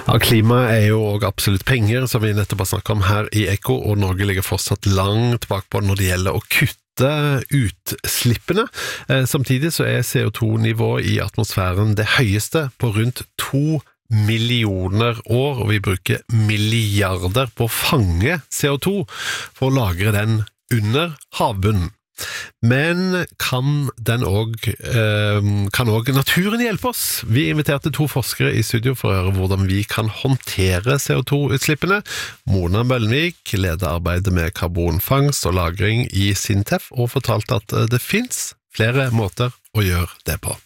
Ja, klima jo også absolutt penger, som vi nettopp har snakket om her i Ekko, og Norge ligger fortsatt langt bakpå når det gjelder å kutte utslippene. Samtidig så CO2-nivået i atmosfæren det høyeste på rundt 2 millioner år, og vi bruker milliarder på å fange CO2 for å lagre den under havbunnen. Men kan også naturen hjelpe oss? Vi inviterte 2 forskere i studio for å høre hvordan vi kan håndtere CO2-utslippene. Mona Møllenvik leder arbeidet med karbonfangst og lagring i Sintef, og fortalte at det finnes flere måter å gjøre det på.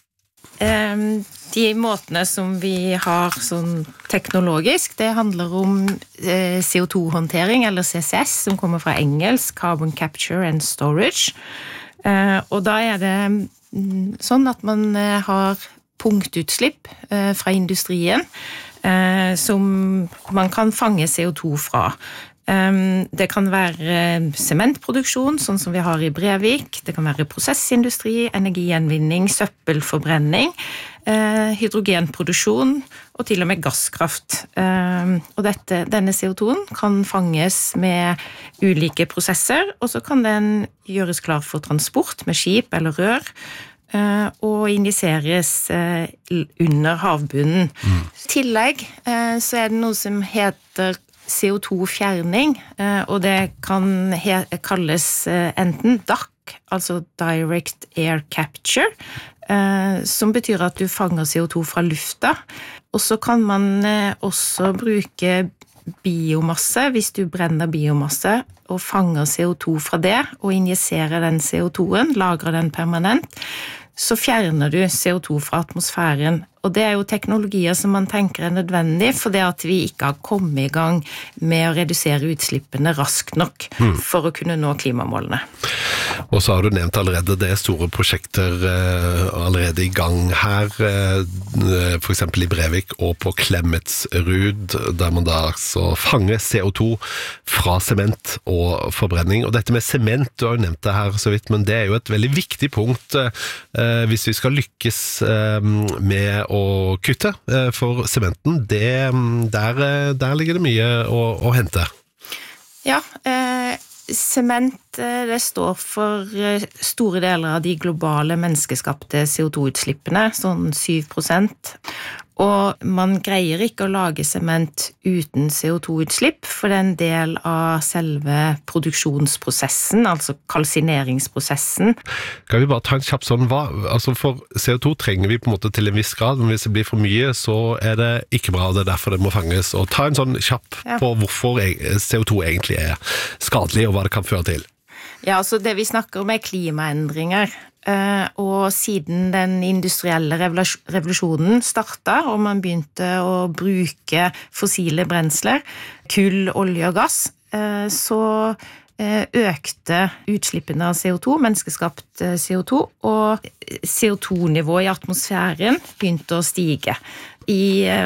De måtene som vi har sånn teknologisk, det handler om CO2-håndtering, eller CCS, som kommer fra engelsk, Carbon Capture and Storage. Og da det sånn at man har punktutslipp fra industrien, som man kan fange CO2 fra. Det kan være sementproduksjon, sånn som vi har i Brevik. Det kan være prosessindustri, energigjenvinning, søppelforbrenning, hydrogenproduksjon og til og med gasskraft. Og denne CO2-en kan fanges med ulike prosesser, og så kan den gjøres klar for transport med skip eller rør, og injiseres under havbunnen. I tillegg så det noe som heter CO2-fjerning, og det kan kalles enten DAC, altså Direct Air Capture, som betyr at du fanger CO2 fra lufta, og så kan man også bruke biomasse, hvis du brenner biomasse, og fanger CO2 fra det, og injiserer den CO2-en, lagrer den permanent, så fjerner du CO2 fra atmosfæren. Og det jo teknologier som man tenker nødvendig, for det at vi ikke har kommet i gang med å redusere utslippene raskt nok for å kunne nå klimamålene. Og så har du nevnt allerede det store prosjekter allerede i gang her, for eksempel i Brevik og på Klemetsrud, der man da altså fanger CO2 fra sement og forbrenning. Og dette med sement, du har jo nevnt det her så vidt, men det jo et veldig viktig punkt hvis vi skal lykkes med å kutte for sementen. Der ligger det mye å hente. Ja, sement det står for store deler av de globale menneskeskapte CO2-utslippene, sånn 7%. Og man greier ikke å lage sement uten CO2-utslipp, for det en del av selve produksjonsprosessen, altså kalsineringsprosessen. Kan vi bare ta en kjapp sånn, altså for CO2 trenger vi på en måte til en viss grad, men hvis det blir for mye, så det ikke bra, det derfor det må fanges. Og ta en sånn kjapp på hvorfor CO2 egentlig skadelig, og hva det kan føre til. Ja, altså det vi snakker om klimaendringer, og siden den industrielle revolusjonen startet, og man begynte å bruke fossile brensler, kull, olje og gass, så økte utslippene av CO2, menneskeskapt CO2, og CO2-nivået i atmosfæren begynte å stige. I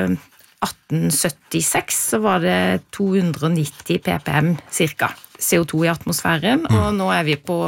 1876 så var det 290 ppm cirka CO2 i atmosfæren, og nå vi på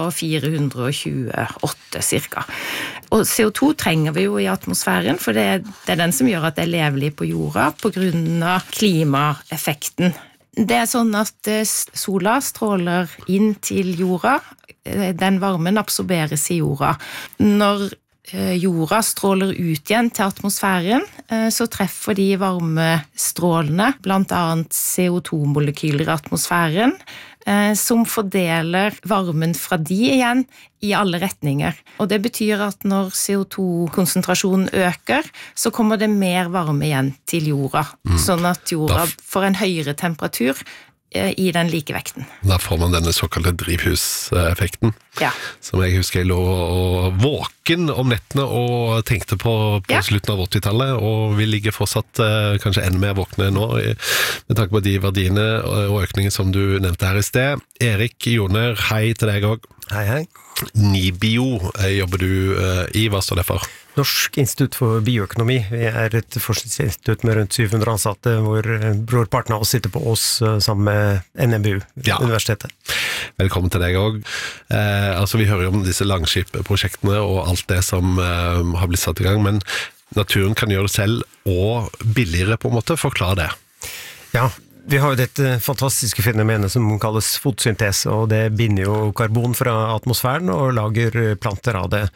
428 cirka. Og CO2 trenger vi jo i atmosfæren, for det den som gjør at det levelig på jorda, på grunn av klimaeffekten. Det sånn at sola stråler inn til jorda, den varmen absorberes i jorda. Når jorda stråler ut igjen til atmosfæren, så treffer de varmestrålene, blant annet CO2-molekyler i atmosfæren, som fordeler varmen fra de igjen i alle retninger. Og det betyr at når CO2-konsentrasjonen øker, så kommer det mer varme igjen til jorda, sånn at jorda får en høyere temperatur i den likevekten. Da får man denne såkalte drivhuseffekten, som jeg husker jeg lå våken om nettene og tenkte på slutten av 80-tallet, og vi ligger fortsatt kanskje enda mer våkne nå, med tanke på de verdiene og økningen som du nevnte her i sted. Erik Joner, hei til deg også. Hei, hei. NIBIO jobber du i, hva står det for? Norsk institutt for bioøkonomi. Vi et forskningsinstitutt med rundt 700 ansatte, hvor brorparten av oss sitter på Ås sammen med NMBU, universitetet. Velkommen til deg også. Altså vi hører jo om disse Langskip-prosjektene og alt det som har blitt satt i gang, men naturen kan gjøre det selv, og billigere på en måte, forklar det. Ja, vi har jo dette fantastiske fenomenet som kalles fotosyntese, og det binder jo karbon fra atmosfæren og lager planter av det.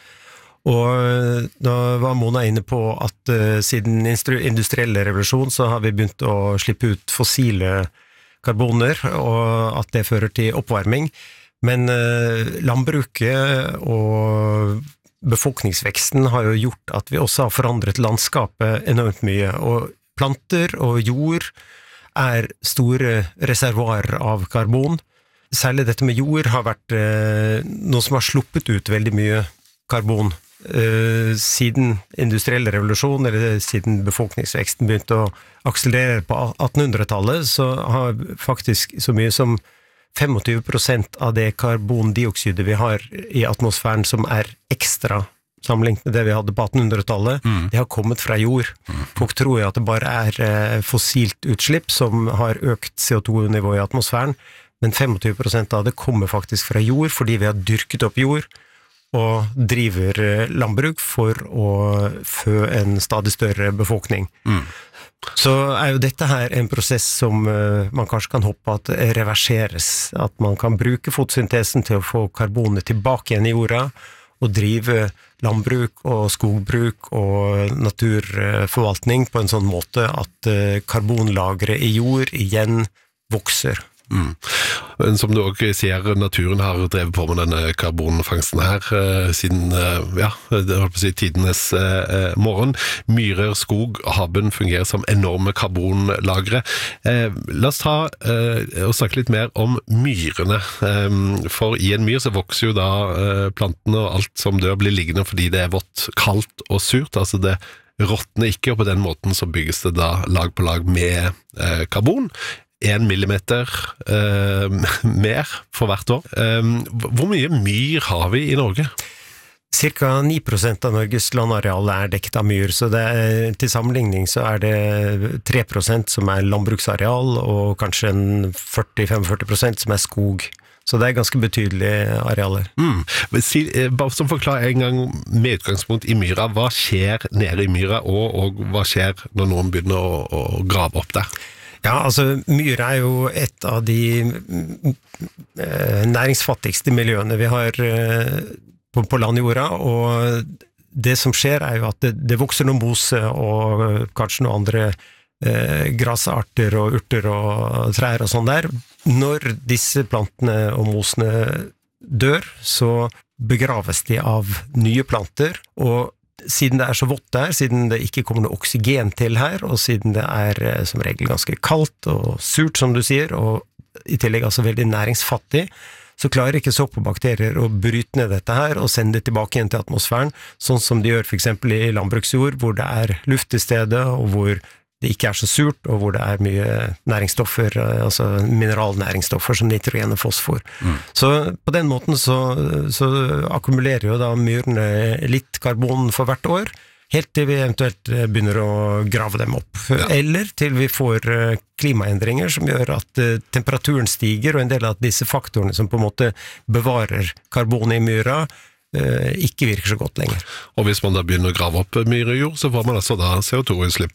Og da var Mona inne på at siden industrielle revolusjon så har vi begynt å slippe ut fossile karboner, og at det fører til oppvarming. Men landbruket og befolkningsveksten har jo gjort at vi også har forandret landskapet enormt mye, og planter og jord store reservoarer av karbon. Særlig dette med jord har vært noe som har sluppet ut veldig mye karbon. Siden industrielle revolusjon, eller siden befolkningsveksten begynte å akselerere på 1800-tallet, så har faktisk så mye som 25% av det karbondioksidet vi har i atmosfæren som ekstra sammenlignet med det vi hadde på 1800-tallet, det har kommet fra jord. Folk tror jo at det bare fossilt utslipp som har økt CO2-nivået i atmosfæren, men 25% av det kommer faktisk fra jord, fordi vi har dyrket opp jord, og driver landbruk for å fø en stadig større befolkning. Så jo dette her en prosess som man kanskje kan håpe at reverseres, at man kan bruke fotosyntesen til å få karbonet tilbake igjen i jorda, og drive landbruk og skogbruk og naturforvaltning på en sånn måte at karbonlagre i jord igjen vokser. Men som du også sier, naturen har drevet på med denne karbonfangsten her siden, det holdt på å si, tidenes morgen. Myrer, skog og havbunn fungerer som enorme karbonlagre. La oss ta og snakke litt mer om myrene. For i en myr så vokser jo da plantene og alt som dør blir liggende fordi det vått, kaldt og surt. Altså det råtner ikke, og på den måten så bygges det da lag på lag med karbon. 1 millimeter mer for hvert år. Hvor mye myr har vi i Norge? Cirka 9% av Norges landareal dekket av myr, så til sammenligning så det 3% som landbruksareal, og kanskje 40-45% som skog. Så det ganske betydelige arealer. Bare som forklar en gang med utgangspunkt i myra, hva skjer nede i myra, og hva skjer når noen begynner å grave opp der? Ja, altså myr jo et av de næringsfattigste miljøene vi har på landjorda, og det som skjer jo at det vokser noen mose og kanskje noen andre grasarter og urter og trær og sånn der. Når disse plantene og mosene dør, så begraves de av nye planter, og siden det så vått der, siden det ikke kommer noe oksygen til her, og siden det som regel ganske kaldt og surt, som du sier, og i tillegg altså veldig næringsfattig, så klarer ikke sopp og bakterier å bryte ned dette her og sende det tilbake igjen til atmosfæren, sånn som de gjør for eksempel i landbruksjord, hvor det luft i stedet, og hvor det ikke så surt, og hvor det mye næringsstoffer, altså mineralnæringsstoffer som nitrogen og fosfor. Så på den måten så akkumulerer jo da myrene litt karbon for hvert år, helt til vi eventuelt begynner å grave dem opp. Eller til vi får klimaendringer som gjør at temperaturen stiger, og en del av disse faktorene som på en måte bevarer karbon i myra, ikke virker så godt lenger. Og hvis man da begynner å grave opp myrejord, så får man altså da CO2-utslipp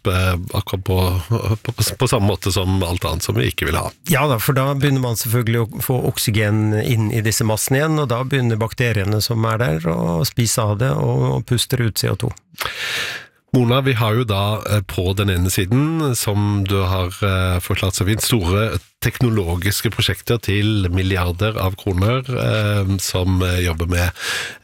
akkurat på samme måte som alt annet som vi ikke vil ha. Ja da, for da begynner man selvfølgelig å få oksygen inn i disse massene igjen, og da begynner bakteriene som der å spise av det og puster ut CO2. Mona, vi har jo da på den ene siden, som du har forklart så fint, store teknologiske prosjekter til milliarder av kroner som jobber med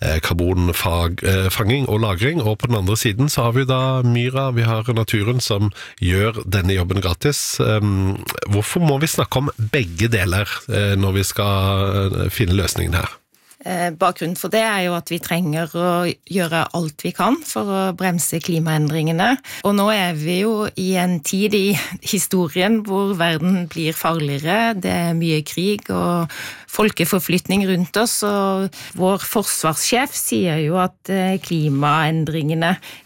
karbonfanging og lagring, og på den andre siden så har vi da myra, vi har naturen som gjør denne jobben gratis. Hvorfor må vi snakke om begge deler når vi skal finne løsningen her? Bakgrunnen for det jo at vi trenger å gjøre alt vi kan for å bremse klimaendringene. Og nå vi jo i en tid i historien hvor verden blir farligere, det mye krig og folkeforflytning rundt oss, og vår forsvarssjef sier jo at klimaendringene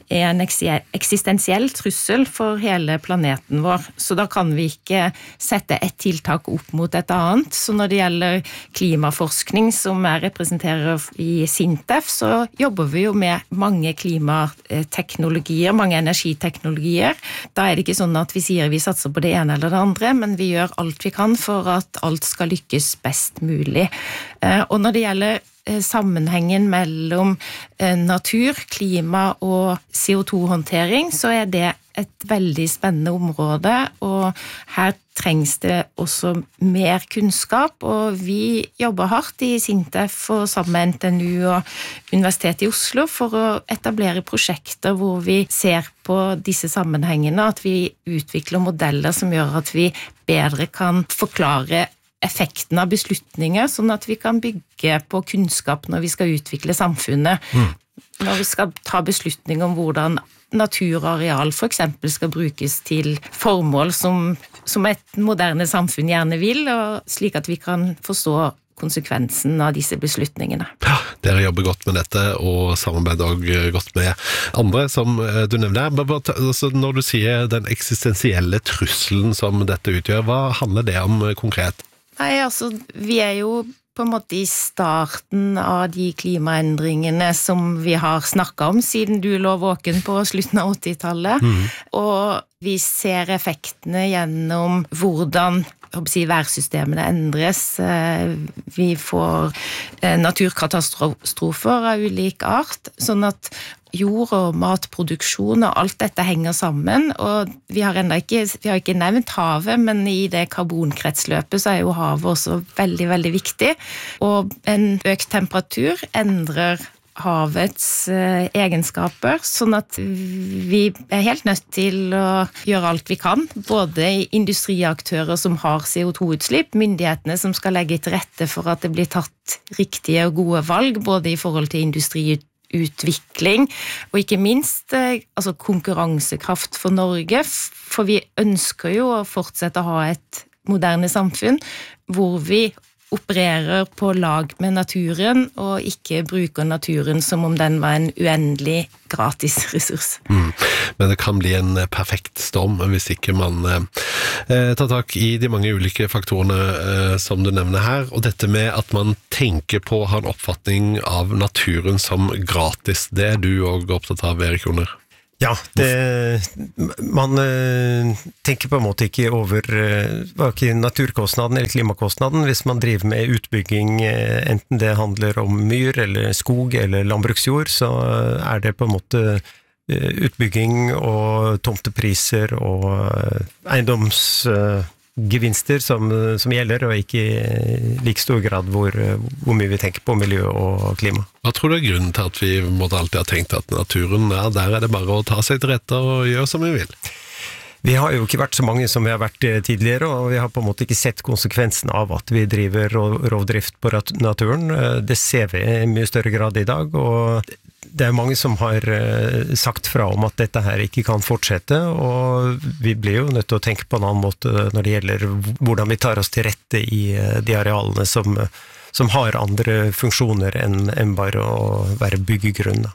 en eksistensiell trussel for hele planeten vår. Så da kan vi ikke sette et tiltak opp mot et annet. Så når det gjelder klimaforskning, som jeg representerer i SINTEF, så jobber vi jo med mange klimateknologier, mange energiteknologier. Da er det ikke sånn at vi sier vi satser på det ene eller det andre, men vi gjør alt vi kan for at alt skal lykkes best mulig. Og når det gjelder sammenhengen mellom natur, klima og CO2-håndtering, så er det et veldig spennende område, og her trengs det også mer kunnskap, og vi jobber hardt i SINTEF og sammen med NTNU og Universitetet i Oslo for å etablere prosjekter hvor vi ser på disse sammenhengene, at vi utvikler modeller som gjør at vi bedre kan forklare effekten av beslutninger, sånn at vi kan bygge på kunnskap når vi skal utvikle samfunnet. Når vi skal ta beslutning om hvordan natur og areal for eksempel skal brukes til formål som et moderne samfunn gjerne vil, og slik at vi kan forstå konsekvensen av disse beslutningene. Ja, dere jobber godt med dette, og samarbeider også godt med andre, som du nevner. Altså, når du sier den eksistensielle trusselen som dette utgjør, hva handler det om konkret? Nei, altså, vi er jo på en måte i starten av de klimaendringene som vi har snakket om siden du lå våken på slutten av 80-tallet. Og vi ser effektene gjennom hvordan værsystemene endres. Vi får naturkatastrofer av ulik art, sånn at jord- og matproduksjon og alt dette henger sammen, og vi har ikke nevnt havet, men i det karbonkretsløpet så er jo havet også veldig, veldig viktig, og en økt temperatur endrer havets egenskaper, sånn at vi er helt nødt til å gjøre alt vi kan, både industriaktører som har CO2-utslipp, myndighetene som skal legge til rette for at det blir tatt riktige og gode valg, både i forhold til industriutvikling, og ikke minst konkurransekraft for Norge, for vi ønsker jo å fortsette å ha et moderne samfunn, hvor vi opererer på lag med naturen, og ikke bruker naturen som om den var en uendelig gratis ressurs. Men det kan bli en perfekt storm hvis ikke man tar tak i de mange ulike faktorene som du nevner her, og dette med at man tenker på å ha en oppfatning av naturen som gratis, det er du også opptatt av, Erik Joner? Ja, man tenker på en måte ikke over hverken naturkostnaden eller klimakostnaden hvis man driver med utbygging, enten det handler om myr eller skog eller landbruksjord, så er det på en måte utbygging og tomtepriser og eiendomsgevinster som gjelder, og ikke i like stor grad hvor mye vi tenker på miljø og klima. Hva tror du er grunnen til at vi måtte alltid ha tenkt at naturen, der er det bare å ta seg til rette og gjøre som vi vil? Vi har jo ikke vært så mange som vi har vært tidligere, og vi har på en måte ikke sett konsekvensen av at vi driver rovdrift på naturen. Det ser vi i mye større grad i dag, og det er mange som har sagt fra om at dette her ikke kan fortsette, og vi blir jo nødt til å tenke på en annen måte når det gjelder hvordan vi tar oss til rette i de arealene som har andre funksjoner enn bare å være byggegrunn.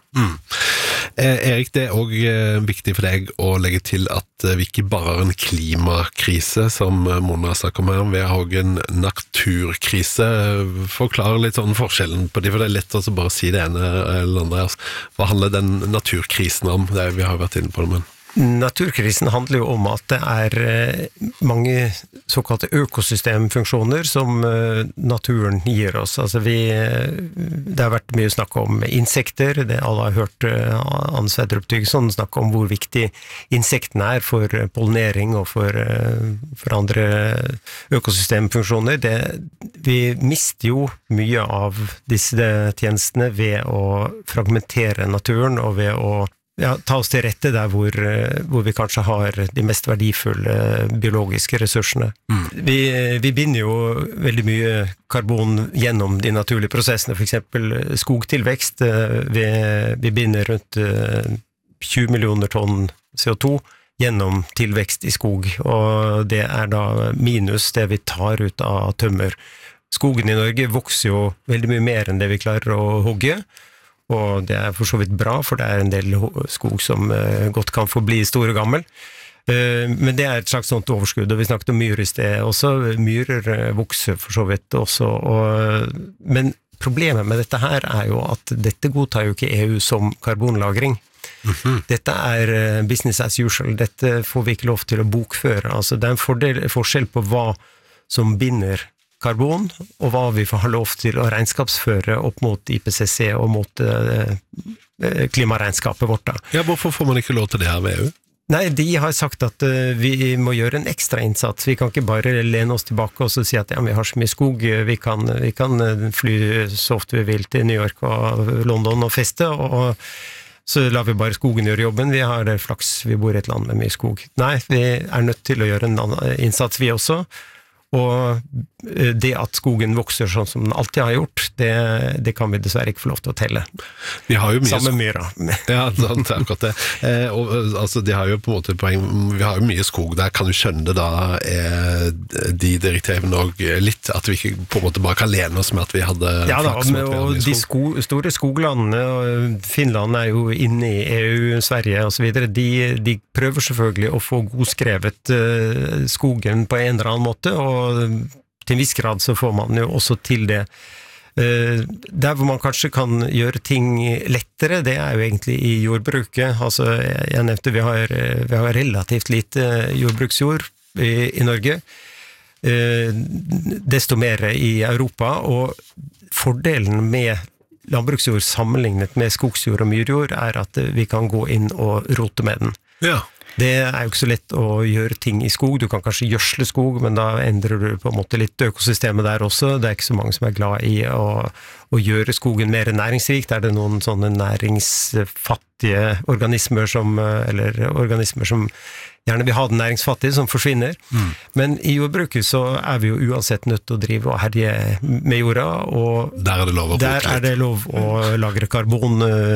Erik, det er også viktig for deg å legge til at vi ikke bare har en klimakrise, som Mona snakket om her, vi har også en naturkrise. Forklar litt sånn forskjellen på det, for det er lett å bare si det ene eller andre. Hva handler den naturkrisen om? Det vi har vært inne på det, men... Naturkrisen handler jo om at det er mange såkalte økosystemfunksjoner som naturen gir oss. Altså det har vært mye snakk om insekter, alle har hørt Anne Sverdrup Thygeson snakke om hvor viktig insektene er for pollinering og for andre økosystemfunksjoner. Vi mister jo mye av disse tjenestene ved å fragmentere naturen og ved å ta oss til rette der hvor vi kanskje har de mest verdifulle biologiske ressursene. Vi binder jo veldig mye karbon gjennom de naturlige prosessene, for eksempel skogtilvekst. Vi binder rundt 20 millioner tonn CO2 gjennom tilvekst i skog, og det er da minus det vi tar ut av tømmer. Skogen i Norge vokser jo veldig mye mer enn det vi klarer å hogge, og det for så vidt bra, for det en del skog som godt kan få bli stor og gammel. Men det et slags sånt overskudd, og vi snakket om myr I sted også. Myrer vokser for så vidt også, men problemet med dette her jo at dette godtar jo ikke EU som karbonlagring. Dette business as usual, dette får vi ikke lov til å bokføre. Altså, det en forskjell på hva som binder karbon, og hva vi får ha lov til å regnskapsføre opp mot IPCC og mot klimaregnskapet vårt. Da. Ja, hvorfor får man ikke lov til det her ved EU? Nei, de har sagt at vi må gjøre en ekstra innsats. Vi kan ikke bare lene oss tilbake og så si at ja, vi har så mye skog, vi kan fly så ofte vi vil til New York og London og feste, og så lar vi bare skogen gjøre jobben. Vi har flaks, vi bor I et land med mye skog. Nei, vi nødt til å gjøre en annen innsats vi også, og det at skogen vokser sånn som den alltid har gjort, det kan vi dessverre ikke få lov til å telle. Vi har jo mye Samme myra. Ja, sant, akkurat det. Og, altså, de har jo på en måte poeng, vi har jo mye skog der, kan du skjønne da de direktivene og litt, at vi ikke på en måte bare kan lene oss med at vi hadde ja, da, flaks med at vi hadde de store skoglandene, Finland jo inne I EU, Sverige og så videre, de prøver selvfølgelig å få godskrevet skogen på en eller annen måte, og til en viss grad så får man jo også til det. Der hvor man kanskje kan gjøre ting lettere, det jo egentlig I jordbruket. Altså, jeg nevnte vi har relativt lite jordbruksjord I Norge, desto mer I Europa, og fordelen med landbruksjord sammenlignet med skogsjord og myrjord at vi kan gå inn og rote med den. Ja. Det jo ikke så lett å gjøre ting I skog, du kan kanskje gjødsle skog, men da endrer du på en måte litt økosystemet der også, det ikke så mange som glad I å gjøre skogen mer næringsrik, der det noen sånne næringsfattige organismer eller organismer som gjerne vil ha den næringsfattige, som forsvinner. Men I jordbruket så vi jo uansett nødt til å drive og herje med jorda, og der det lov å der det lov å lagre karbon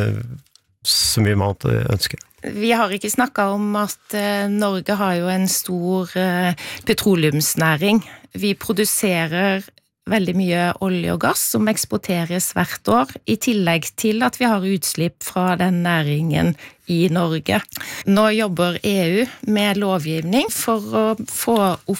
så mye man ønsker. Vi har ikke snakket om at Norge har jo en stor petroleumsnæring. Vi produserer veldig mye olje og gass som eksporteres hvert år, I tillegg til at vi har utslipp fra den næringen I Norge. Nå jobber EU med lovgivning for å få opp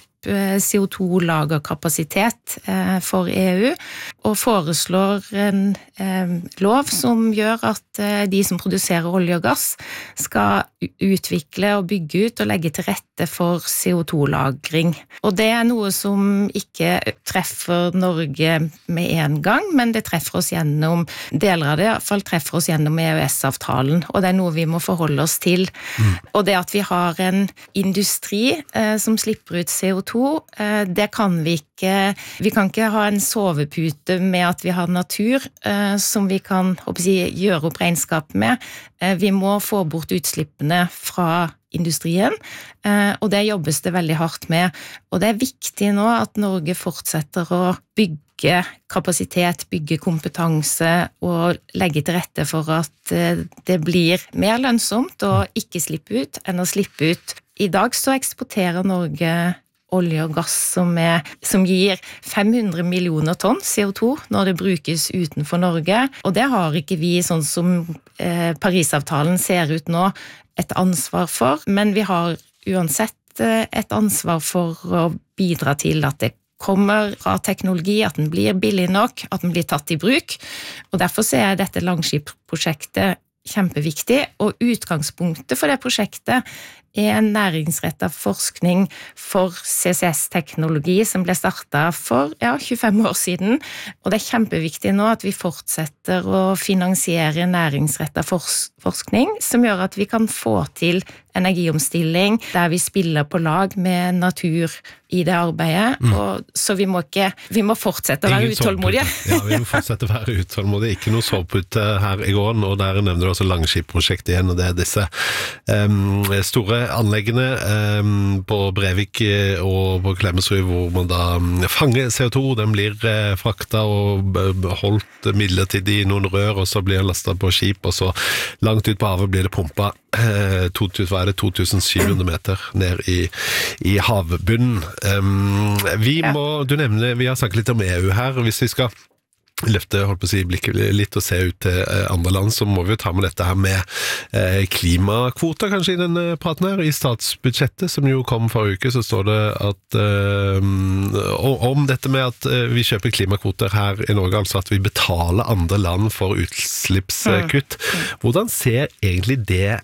CO2-lagerkapasitet for EU, og foreslår en lov som gjør at de som produserer olje og gass skal utvikle og bygge ut og legge til rette for CO2-lagring. Og det noe som ikke treffer Norge med en gang, men det treffer oss gjennom, deler av det I hvert fall treffer oss gjennom EØS-avtalen, og det noe vi må forholde oss til. Og det at vi har en industri som slipper ut CO2, det kan vi kan ikke ha en sovepute med at vi har natur som vi kan gjøre opp regnskap med. Vi må få bort utslippene fra industrien, og det jobbes det veldig hardt med. Og det viktig nå at Norge fortsetter å bygge kapasitet, bygge kompetanse og legge til rette for at det blir mer lønnsomt å ikke slippe ut enn å slippe ut. I dag så eksporterer Norge olje og gass som gir 500 millioner tonn CO2 når det brukes utenfor Norge, og det har ikke vi sånn som Parisavtalen ser ut nå et ansvar for, men vi har uansett et ansvar for å bidra til at det kommer fra teknologi, at den blir billig nok, at den blir tatt I bruk, og derfor ser jeg dette Langskip-prosjektet kjempeviktig, og utgangspunktet for det prosjektet en næringsrettet forskning for CCS-teknologi som ble startet for 25 år siden, og det kjempeviktig nå at vi fortsetter å finansiere næringsrettet forskning som gjør at vi kan få til energiomstilling der vi spiller på lag med natur I det arbeidet, og så vi må fortsette å være utålmodige. Ja, vi må fortsette å være utålmodige. Ikke noe sovepute her I går, og der nevner du også Langskip-prosjektet igjen, og det disse store anleggene på Brevik og på Klemetsrud, hvor man da fanger CO2, den blir frakta og holdt midlertidig I noen rør, og så blir den lastet på skip, og så langt ut på havet blir det pumpet 2700 meter ned I havbunnen. Vi har snakket litt om EU her, hvis vi skal løfte, holdt på å si, blikket litt og se ut til andre land, så må vi jo ta med dette her med klimakvoter kanskje i denne praten her. I statsbudsjettet, som jo kom forrige uke, så står det at om dette med at vi kjøper klimakvoter her i Norge, altså at vi betaler andre land for utslippskutt. Hvordan ser egentlig det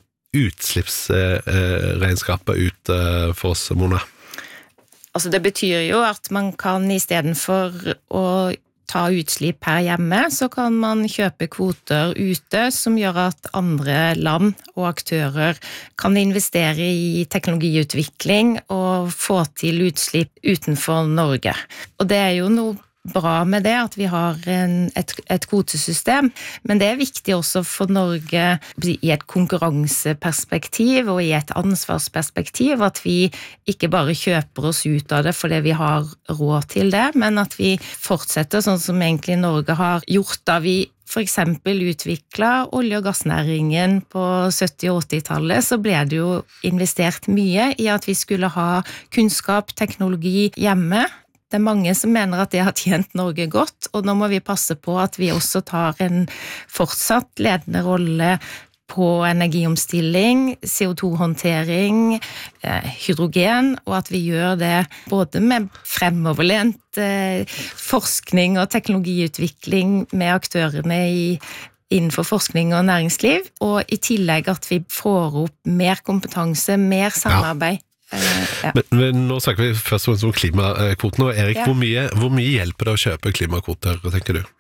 utslippsregnskapet ut for oss, Mona? Altså det betyr jo at man kan i stedet for å ta utslipp her hjemme, så kan man kjøpe kvoter ute som gjør at andre land og aktører kan investere i teknologiutvikling og få til utslipp utenfor Norge. Og det er jo noe bra med det at vi har et kvotesystem, men det er viktig også for Norge i et konkurranseperspektiv og i et ansvarsperspektiv at vi ikke bare kjøper oss ut av det fordi vi har råd til det, men at vi fortsetter sånn som egentlig Norge har gjort da vi for eksempel utviklet olje- og gassnæringen på 70- og 80-tallet, så ble det jo investert mye i at vi skulle ha kunnskap, teknologi hjemme. Det er mange som mener at det har tjent Norge godt, og nå må vi passe på at vi også tar en fortsatt ledende rolle på energiomstilling, CO2-håndtering, hydrogen, og at vi gjør det både med fremoverlent forskning og teknologiutvikling med aktørene innenfor forskning og næringsliv, og i tillegg at vi får opp mer kompetanse, mer samarbeid. Ja. Men nå snakker vi først og fremst om klimakvoten, og Erik, hvor mye hjelper det å kjøpe klimakvoter, tenker du?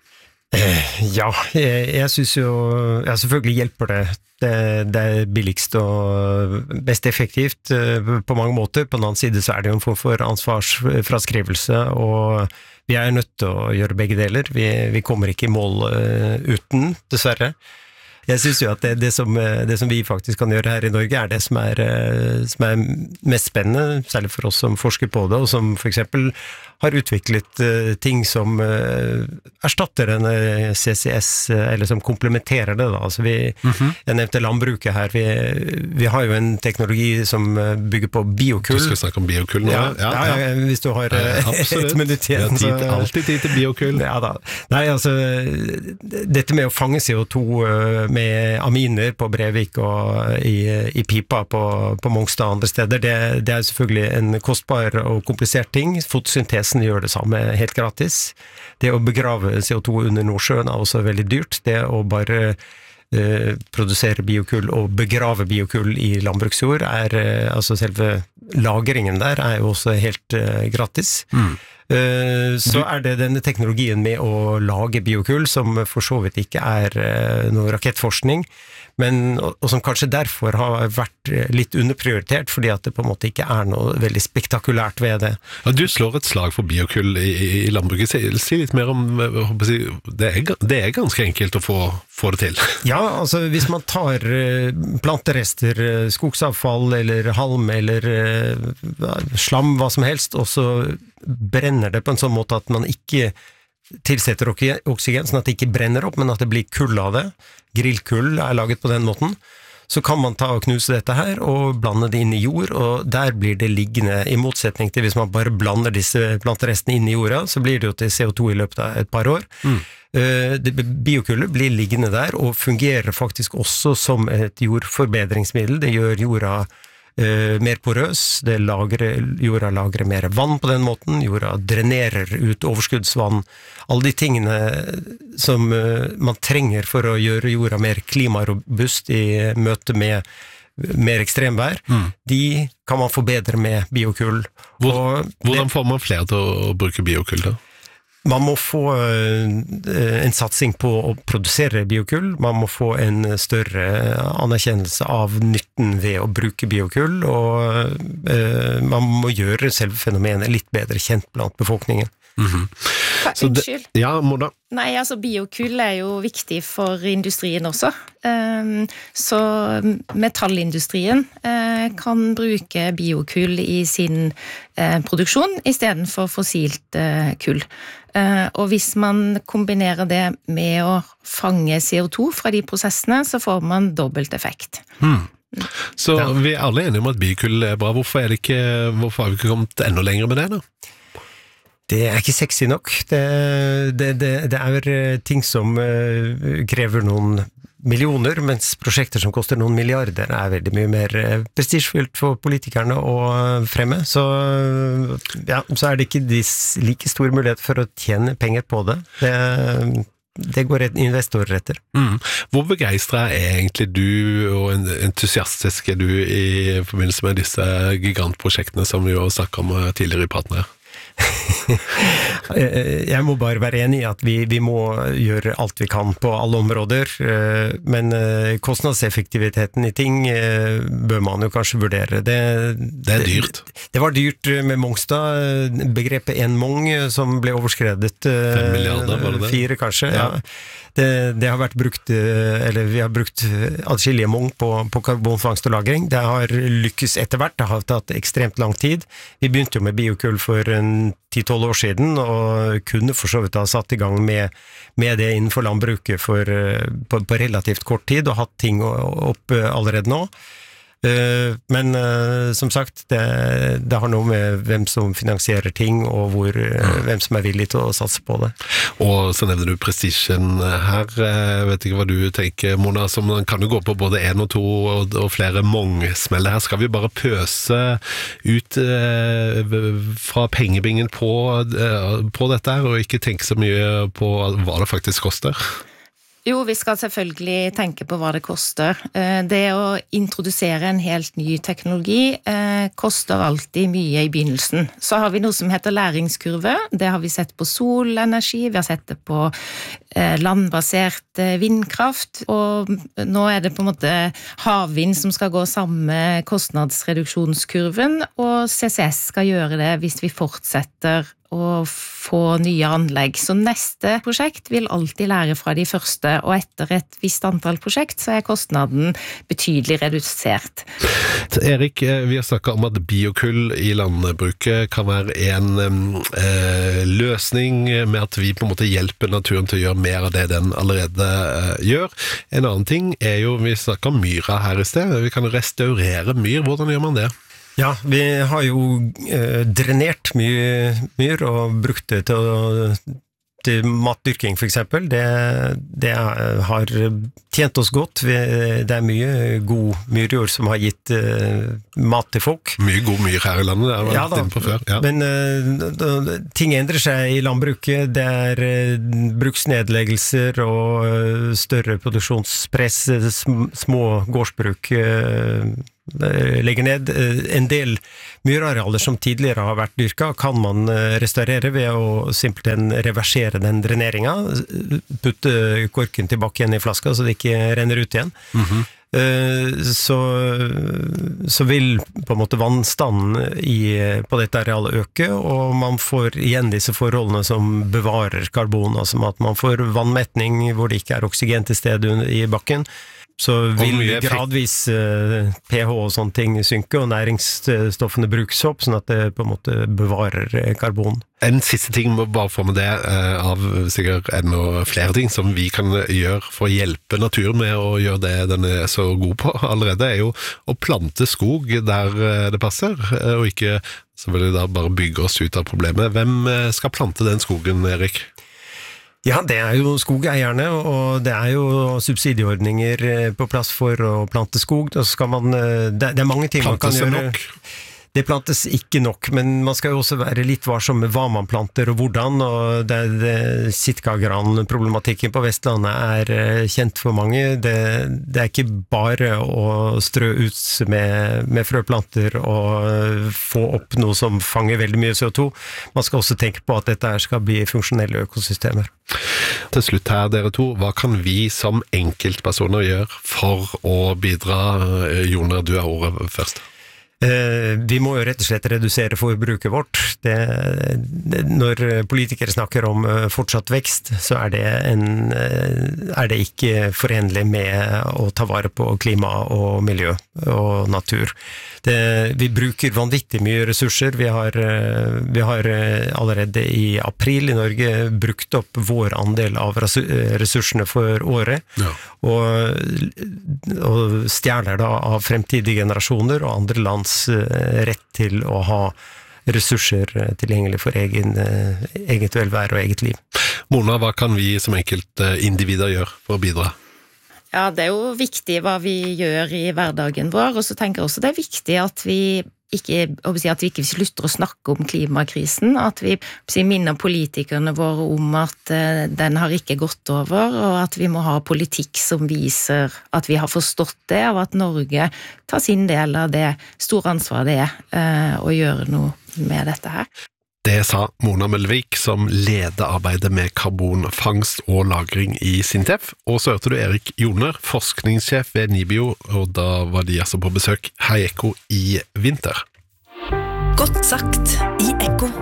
Ja, jeg synes jo, ja, selvfølgelig hjelper det. Det er billigst og best effektivt på mange måter. På den annen side så er det jo en form for ansvarsfraskrivelse, og vi er nødt til å gjøre begge deler. Vi kommer ikke i mål uten, dessverre. Jeg synes jo at det som vi faktisk kan gjøre her i Norge er det som er mest spennende, særlig for oss som forsker på det, og som for eksempel har utviklet ting som erstatter en CCS, eller som komplementerer det da. Altså jeg nevnte landbruket her, vi har jo en teknologi som bygger på biokull. Du skal snakke om biokull nå? Ja, hvis du har et minutt igjen. Alltid tid til biokull. Ja da. Nei, altså, dette med å fange CO2 med aminer på Brevik og i pipa på Mongstad og andre steder, det er selvfølgelig en kostbar og komplisert ting. Fotosyntesen gjør det samme helt gratis. Det å begrave CO2 under Nordsjøen er også veldig dyrt. Det å bare produsere biokull og begrave biokull i landbruksjord altså selve lagringen der er jo også helt gratis. Så er det denne teknologien med å lage biokull som for så vidt ikke er noe rakettforskning, og som kanskje derfor har vært litt underprioritert, fordi at det på en måte ikke er noe veldig spektakulært ved det. Ja, du slår et slag for biokull i landbruket. Si litt mer om, det er ganske enkelt å få det til. Ja, altså hvis man tar planterester, skogsavfall eller halm eller slam, hva som helst, og så brenner det på en sånn måte at man ikke tilsetter oksygen, sånn at det ikke brenner opp, men at det blir kull av det. Grillkull er laget på den måten. Så kan man ta og knuse dette her og blande det inn i jord, og der blir det liggende, i motsetning til hvis man bare blander disse planterestene inn i jorda, så blir det jo til CO2 i løpet av et par år. Biokullet blir liggende der, og fungerer faktisk også som et jordforbedringsmiddel. Det gjør jorda mer porøs, jorda lagrer mer vann på den måten, jorda drenerer ut overskuddsvann, alle de tingene som man trenger for å gjøre jorda mer klimarobust i møte med mer ekstremvær, de kan man forbedre med biokull. Hvordan får man flere til å bruke biokull da? Man må få en satsing på å produsere biokull, man må få en større anerkjennelse av nytten ved å bruke biokull, og man må gjøre selve fenomenet litt bedre kjent blant befolkningen. Unnskyld. Ja, Mona. Nei, altså biokull er jo viktig for industrien også. Så metallindustrien kan bruke biokull i sin produksjon i stedet for fossilt kull. Og hvis man kombinerer det med å fange CO2 fra de prosessene, så får man dobbelt effekt. Så vi er alle enige om at biokull er bra. Hvorfor har vi ikke kommet enda lenger med det da? Det ikke sexy nok. Det ting som krever noen millioner, mens prosjekter som koster noen milliarder veldig mye mer prestisjefullt for politikerne å fremme. Så det ikke like stor mulighet for å tjene penger på det. Det går investorer etter. Hvor begeistret egentlig du og entusiastisk du i forbindelse med disse gigantprosjektene som vi jo snakket om tidligere i praten her? Jeg må bare være enig i at vi må gjøre alt vi kan på alle områder, men kostnadseffektiviteten i ting bør man jo kanskje vurdere. Det dyrt. Det var dyrt med Mongstad, begrepet en mong som ble overskredet 5 milliarder, var det det? 4 kanskje, ja. Det har vært brukt, eller vi har brukt adskillige mong på karbonfangst og lagring. Det har lykkes etter hvert, det har tatt ekstremt lang tid. Vi begynte jo med biokull for 10-12 år siden, og kunne for så vidt ha satt i gang med det innenfor landbruket på relativt kort tid, og hatt ting opp allerede nå. Men som sagt, det har noe med hvem som finansierer ting, og hvem som villig til å satse på det. Og så nevner du prestisjen her. Jeg vet ikke hva du tenker, Mona, som kan jo gå på både 1 og 2 og flere mongsmeller her. Skal vi bare pøse ut fra pengebingen på dette her, og ikke tenke så mye på hva det faktisk koster? Jo, vi skal selvfølgelig tenke på hva det koster. Det å introdusere en helt ny teknologi koster alltid mye i begynnelsen. Så har vi noe som heter læringskurve. Det har vi sett på solenergi, vi har sett det på landbasert vindkraft, og nå det på en måte havvind som skal gå samme kostnadsreduksjonskurven, og CCS skal gjøre det hvis vi fortsetter å få nye anlegg. Så neste prosjekt vil alltid lære fra de første, og etter et visst antall prosjekt så kostnaden betydelig redusert. Erik, vi har snakket om at biokull i landbruket kan være en løsning med at vi på en måte hjelper naturen til å gjøre mer av det den allerede gjør. En annen ting jo, vi snakket om myra her i sted, vi kan restaurere myr. Hvordan gjør man det? Ja, vi har jo drenert mye myr og brukt det til matdyrking for eksempel. Det har tjent oss godt. Det mye god myrjord som har gitt mat til folk. Mye god myr her i landet, det har vi vært inne på før. Ja. Men ting endrer seg i landbruket. Det bruksnedleggelser og større produksjonspress, små gårdsbruk legger ned. En del myrarealer som tidligere har vært dyrka kan man restaurere ved å simpelthen reversere den dreneringa, putte korken tilbake igjen i flaska så det ikke renner ut igjen. Så vil på en måte vannstanden på dette arealet øke, og man får igjen disse forholdene som bevarer karbon, altså at man får vannmetning hvor det ikke oksygen til stede i bakken. Så vil gradvis pH og sånne ting synke, og næringsstoffene brukes opp, sånn at det på en måte bevarer karbon. En siste ting må bare få med det, av sikkert enda flere ting som vi kan gjøre for å hjelpe naturen med å gjøre det den så god på allerede, jo å plante skog der det passer, og ikke selvfølgelig da bare bygge oss ut av problemet. Hvem skal plante den skogen, Erik? Ja, det jo skogeierne, og det jo subsidieordninger på plass for å plante skog. Da skal man, det mange ting man kan gjøre. Nok? Det plantes ikke nok, men man skal jo også være litt varsom med hva man planter og hvordan, og Sitkagran-problematikken på Vestlandet kjent for mange. Det ikke bare å strø ut med frøplanter og få opp noe som fanger veldig mye CO2. Man skal også tenke på at dette skal bli funksjonelle økosystemer. Til slutt her, dere to, hva kan vi som enkeltpersoner gjøre for å bidra? Joner, du ordet først. Vi må jo rett og slett redusere forbruket vårt. Når politikere snakker om fortsatt vekst, så det ikke forenlig med å ta vare på klima og miljø og natur. Vi bruker vanvittig mye ressurser. Vi har allerede i april i Norge brukt opp vår andel av ressursene for året, og stjerner da av fremtidige generasjoner og andre lands rett til å ha ressurser tilgjengelig for eget velvære og eget liv. Mona, hva kan vi som enkeltindivider gjøre for å bidra? Ja, det er jo viktig hva vi gjør i hverdagen vår, og så tenker jeg også det er viktig at vi ikke slutter å snakke om klimakrisen, at vi minner politikerne våre om at den har ikke gått over, og at vi må ha politikk som viser at vi har forstått det, og at Norge tar sin del av det store ansvaret det å gjøre noe med dette her. Det sa Mona Mølvik, som leder arbeidet med karbonfangst og lagring i SINTEF, og så hørte du Erik Joner, forskningssjef ved NIBIO, og da var de altså på besøk her i Ekko i vinter. Godt sagt i Ekko.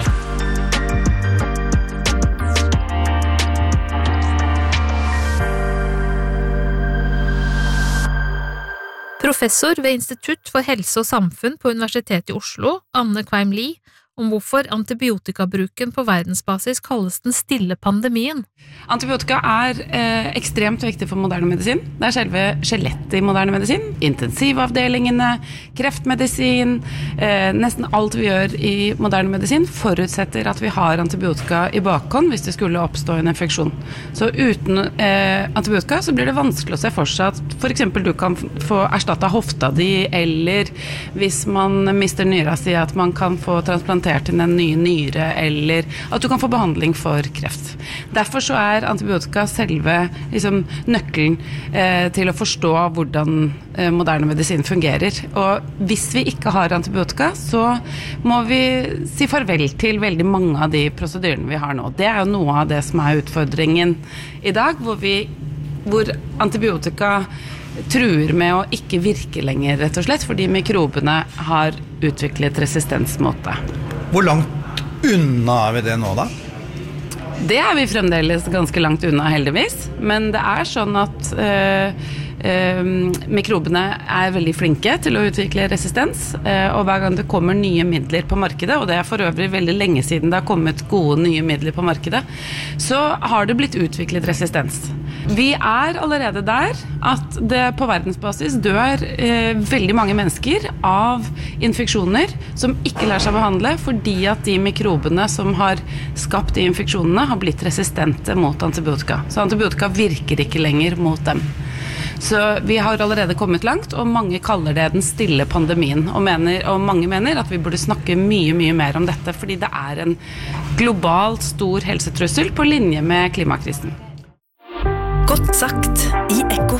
Professor ved Institutt for helse og samfunn på Universitetet i Oslo, Anne Kveim Lie, om hvorfor antibiotikabruken på verdensbasis kalles den stille pandemien. Antibiotika ekstremt viktig for moderne medisin. Det selve skjelettet i moderne medisin. Intensivavdelingene, kreftmedisin, nesten alt vi gjør i moderne medisin forutsetter at vi har antibiotika i bakhånd hvis det skulle oppstå en infeksjon. Så uten antibiotika så blir det vanskelig å se for seg at for eksempel du kan få erstattet hofta di, eller hvis man mister nyra si at man kan få transplantert til en ny nyre, eller at du kan få behandling for kreft. Derfor så antibiotika selve nøkkelen til å forstå hvordan moderne medisin fungerer. Og hvis vi ikke har antibiotika, så må vi si farvel til veldig mange av de prosedyrene vi har nå. Det jo noe av det som utfordringen i dag, hvor antibiotika truer med å ikke virke lenger, rett og slett, fordi mikrobene har utviklet resistens mot det. Hvor langt unna vi det nå da? Det vi fremdeles ganske langt unna, heldigvis. Men det sånn at mikrobene veldig flinke til å utvikle resistens, og hver gang det kommer nye midler på markedet, og det for øvrig veldig lenge siden det har kommet gode nye midler på markedet, så har det blitt utviklet resistens. Vi allerede der at det på verdensbasis dør veldig mange mennesker av infeksjoner som ikke lar seg behandle fordi at de mikrobene som har skapt de infeksjonene har blitt resistente mot antibiotika. Så antibiotika virker ikke lenger mot dem. Så vi har allerede kommet langt, og mange kaller det den stille pandemien, og mange mener at vi burde snakke mye, mye mer om dette, fordi det en globalt stor helsetrussel på linje med klimakrisen. Godt sagt i Ekko.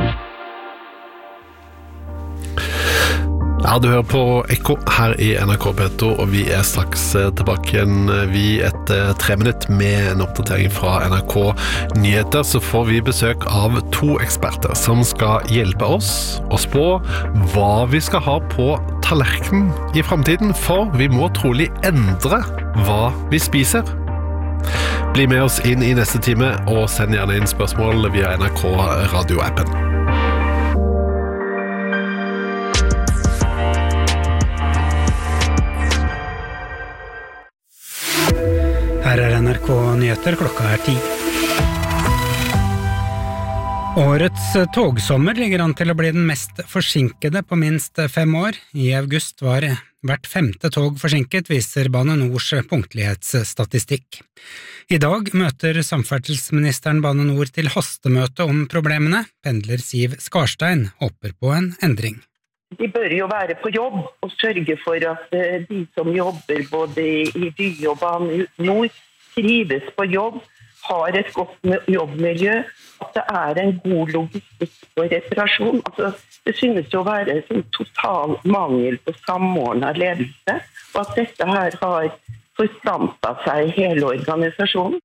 Ja, du hører på Ekko her i NRK P2, og vi straks tilbake igjen. Vi etter 3 minutter med en oppdatering fra NRK Nyheter, så får vi besøk av 2 eksperter som skal hjelpe oss å spå hva vi skal ha på tallerkenen i fremtiden, for vi må trolig endre hva vi spiser. Bli med oss inn i neste time, og send gjerne inn spørsmål via NRK radioappen. Her NRK Nyheter, klokka 10. Årets togsommer ligger an til å bli den mest forsinkede på minst 5 år. I august var hvert 5. tog forsinket, viser Bane Nors punktlighetsstatistikk. I dag møter samferdselsministeren Bane Nor til hastemøte om problemene. Pendler Siv Skarstein håper på en endring. De bør jo være på jobb og sørge for at de som jobber både i by og Bane Nor trives på jobb, har et godt jobbmiljø, at det en god logistikk på reparasjon. Altså, det synes jo å være en total mangel på samordnet ledelse, og at dette her har forplantet seg i hele organisasjonen.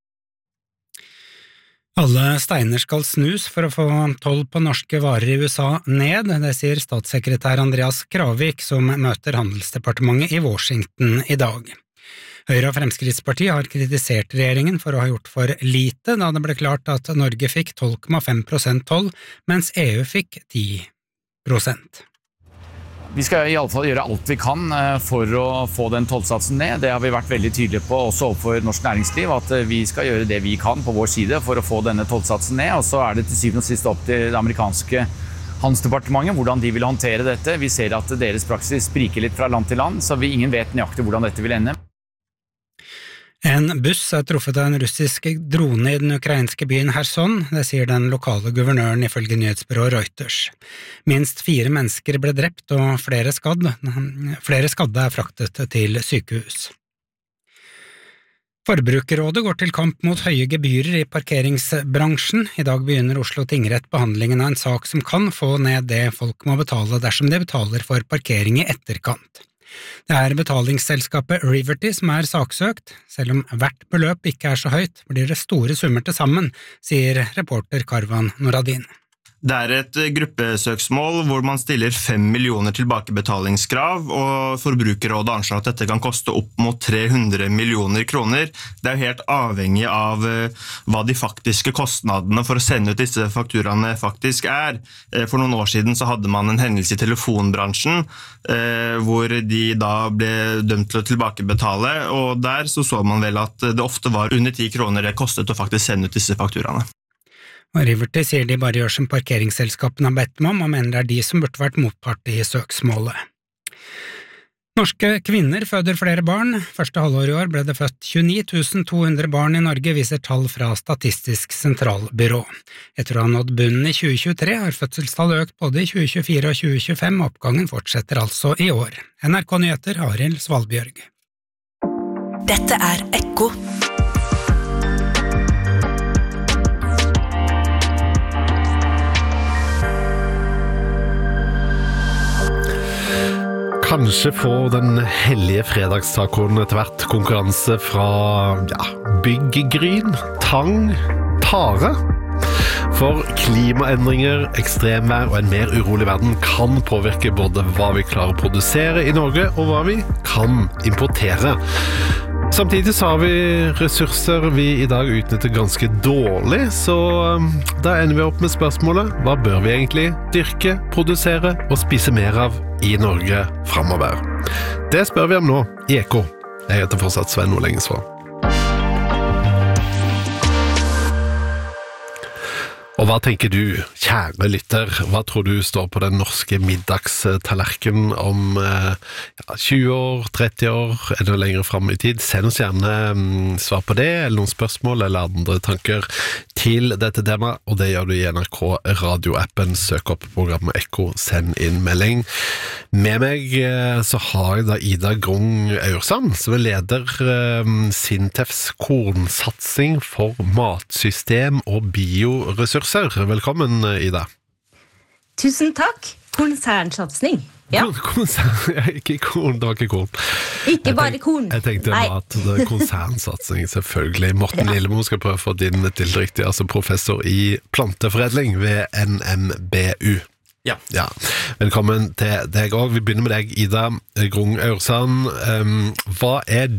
Alle steiner skal snus for å få toll på norske varer i USA ned, det sier statssekretær Andreas Kravik, som møter Handelsdepartementet i Washington i dag. Høyre og Fremskrittspartiet har kritisert regjeringen for å ha gjort for lite, da det ble klart at Norge fikk 12,5% toll, mens EU fikk 10%. Vi skal i alle fall gjøre alt vi kan for å få den tollsatsen ned. Det har vi vært veldig tydelige på også overfor norsk næringsliv, at vi skal gjøre det vi kan på vår side for å få denne tollsatsen ned, og så det til syvende og sist opp til det amerikanske Handelsdepartementet, hvordan de vil håndtere dette. Vi ser at deres praksis spriker litt fra land til land, så ingen vet nøyaktig hvordan dette vil ende. En buss truffet av en russisk drone i den ukrainske byen Kherson, det sier den lokale guvernøren ifølge nyhetsbyrået Reuters. Minst 4 mennesker ble drept og flere skadde fraktet til sykehus. Forbrukerrådet går til kamp mot høye gebyrer i parkeringsbransjen. I dag begynner Oslo tingrett behandlingen av en sak som kan få ned det folk må betale dersom de betaler for parkering i etterkant. Det betalingsselskapet Riverty som saksøkt. Selv om hvert beløp ikke så høyt, blir det store summer til sammen, sier reporter Karvan Noradin. Det et gruppesøksmål hvor man stiller 5 millioner tilbakebetalingskrav, og Forbrukerrådet anslår at dette kan koste opp mot 300 millioner kroner. Det helt avhengig av hva de faktiske kostnadene for å sende ut disse fakturaene faktisk For noen år siden så hadde man en hendelse i telefonbransjen, hvor de da ble dømt til å tilbakebetale, og der så man vel at det ofte var under 10 kroner det kostet å faktisk sende ut disse fakturaene. Og Riverty sier de bare gjør som parkeringsselskapene har bedt dem om, og mener det de som burde vært motpart i søksmålet. Norske kvinner føder flere barn. Første halvår i år ble det født 29 200 barn i Norge, viser tall fra Statistisk sentralbyrå. Etter å ha nådd bunnen i 2023 har fødselstallet økt både i 2024 og 2025, og oppgangen fortsetter altså i år. NRK Nyheter, Arild Svalbjørg. Dette Ekko. Kanskje får den hellige fredagstacoen etter hvert konkurranse fra byggegryn, tang, tare. For klimaendringer, ekstremvær og en mer urolig verden kan påvirke både hva vi klarer å produsere i Norge og hva vi kan importere. Samtidig så har vi ressurser vi i dag utnytter ganske dårlig, så da ender vi opp med spørsmålet: hva bør vi egentlig dyrke, produsere og spise mer av i Norge fremover? Det spør vi om nå i Ekko. Jeg heter fortsatt Sven Nordlengesvå. Og hva tenker du, kjære lytter? Hva tror du står på den norske middagstallerken om 20 år, 30 år, eller lenger frem i tid? Send oss gjerne svar på det, eller noen spørsmål, eller andre tanker til dette temaet, og det gjør du i NRK radioappen. Søk opp programmet Ekko, send inn melding. Med meg så har jeg da Ida Grung Aursand, som leder Sintefs kornsatsing for matsystem og bioressurser. Velkommen, Ida. Tusen takk. Konsernsatsning. Ja. Ikke korn, det var ikke korn. Ikke bare korn. Jeg tenkte mat, det konsernsatsing, selvfølgelig. Morten Lillemo skal prøve å få din tilriktig, altså professor i planteforedling ved NMBU. Ja. Velkommen til deg også. Vi begynner med deg, Ida Grung Aursand. Hva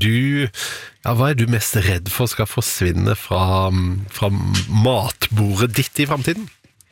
du mest redd for skal forsvinne fra matbordet ditt i fremtiden?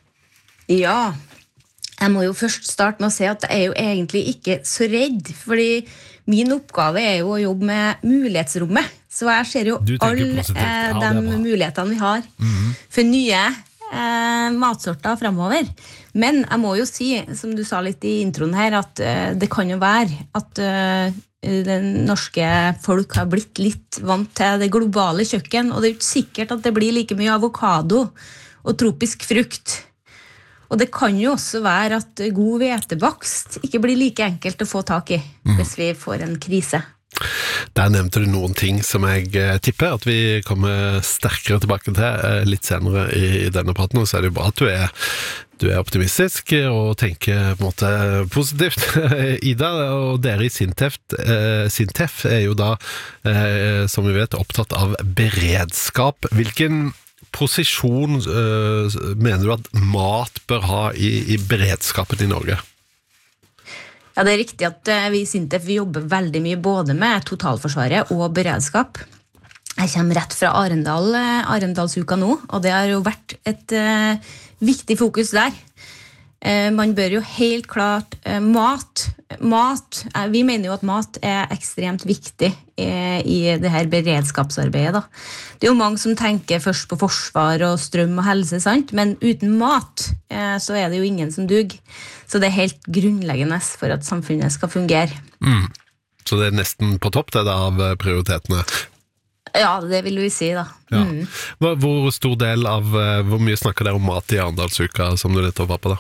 Ja, jeg må jo først starte med å si at jeg jo egentlig ikke så redd, fordi min oppgave jo å jobbe med mulighetsrommet. Så jeg ser jo alle de mulighetene vi har for nye matsorter fremover. Men jeg må jo si, som du sa litt i introen her, at det kan jo være at den norske folk har blitt litt vant til det globale kjøkken, og det jo ikke sikkert at det blir like mye avokado og tropisk frukt. Og det kan jo også være at god hvetebakst ikke blir like enkelt å få tak i hvis vi får en krise. Der nevnte du noen ting som jeg tipper at vi kommer sterkere tilbake til litt senere i denne praten, og så det jo bra at du er optimistisk og tenker på en måte positivt. Ida, og dere i Sintef jo da, som vi vet, opptatt av beredskap. Hvilken posisjon mener du at mat bør ha i beredskapen i Norge? Ja, det riktig at vi i Sintef jobber veldig mye både med totalforsvaret og beredskap. Jeg kommer rett fra Arendalsuka nå, og det har jo vært et viktig fokus der. Man bør jo helt klart mat, vi mener jo at mat ekstremt viktig i det her beredskapsarbeidet da. Det jo mange som tenker først på forsvar og strøm og helse, sant? Men uten mat så det jo ingen som duger. Så det helt grunnleggende for at samfunnet skal fungere. Så det nesten på topp det da av prioritetene? Ja, det vil vi si da. Ja. Hvor stor del av, hvor mye snakker dere om mat i Arendalsuka som du nettopp var på da?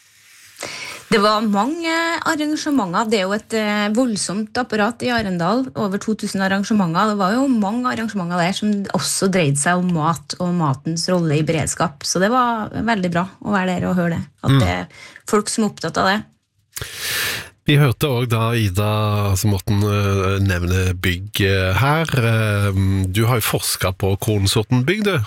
Det var mange arrangementer. Det jo et voldsomt apparat i Arendal, over 2000 arrangementer. Det var jo mange arrangementer der som også dreide seg om mat og matens rolle i beredskap. Så det var veldig bra å være der og høre det. At det folk som opptatt av det. Vi hørte også da Ida som måtte nevne bygg her. Du har jo forsket på kornsorten bygg, du.